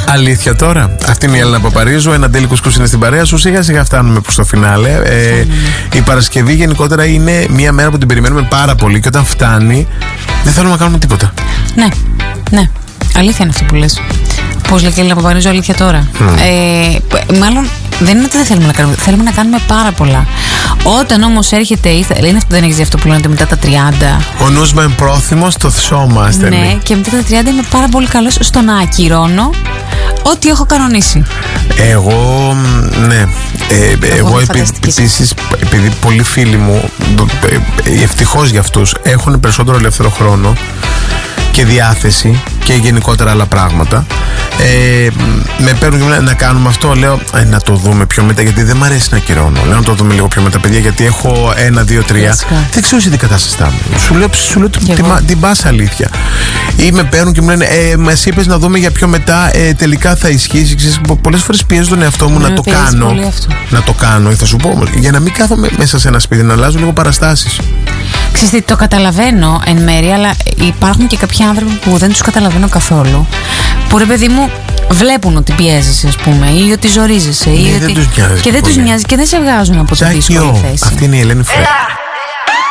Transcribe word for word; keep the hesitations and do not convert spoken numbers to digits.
Αλήθεια τώρα. Αυτή είναι η Έλληνα Παπαρίζου. Ένα τέλειο κουσκούς είναι στην παρέα σου. Σιγά σιγά φτάνουμε προς το φινάλε. Ε, η Παρασκευή γενικότερα είναι μια μέρα που την περιμένουμε πάρα πολύ και όταν φτάνει δεν θέλουμε να κάνουμε τίποτα. Ναι, ναι. Αλήθεια είναι αυτό που λες. Πώς λέει και η Έλληνα Παπαρίζου, αλήθεια τώρα. Mm. Ε, μάλλον δεν είναι ότι δεν θέλουμε να κάνουμε. Θέλουμε να κάνουμε πάρα πολλά. Όταν όμως έρχεται. Είναι αυτό, δεν έχεις αυτό που λένε μετά τα τριάντα. Ο νους με πρόθυμος στο σώμα στέλνει. Ναι, και μετά τα τριάντα είμαι πάρα πολύ καλός στο να ακυρώνω ό,τι έχω κανονίσει. Εγώ, ναι. Ε, εγώ επίσης, επειδή πολλοί φίλοι μου, ευτυχώς για αυτούς, έχουν περισσότερο ελεύθερο χρόνο και διάθεση και γενικότερα άλλα πράγματα, ε, με παίρνουν και μου λένε να κάνουμε αυτό. Λέω ε, να το δούμε πιο μετά, γιατί δεν μ' αρέσει να ακυρώνω. Λέω να το δούμε λίγο πιο μετά, παιδιά, γιατί έχω ένα, δύο, τρία. Δεν ξέρω σε τι κατάσταση θα είμαι. Σου λέω, σου λέω την, την πάσα αλήθεια. Ή με παίρνουν και μου λένε ε, μας είπες να δούμε για πιο μετά, ε, τελικά θα ισχύσει. Ξέρεις, πολλές φορές πιέζω τον εαυτό μου να το κάνω. Να το κάνω, θα σου πω όμως, για να μην κάθομαι μέσα σε ένα σπίτι, να αλλάζω λίγο παραστάσεις. Ξέρετε, το καταλαβαίνω εν μέρει, αλλά υπάρχουν και κάποιοι άνθρωποι που δεν τους καταλαβαίνω καθόλου. Που ρε παιδί μου βλέπουν ότι πιέζεσαι, ας πούμε, ή ότι ζορίζεσαι. Ναι, ή δεν ότι... τους νοιάζει και δεν τους νοιάζει και δεν σε βγάζουν από τη δύσκολη θέση. Αυτή είναι η Ελένη Φρέ.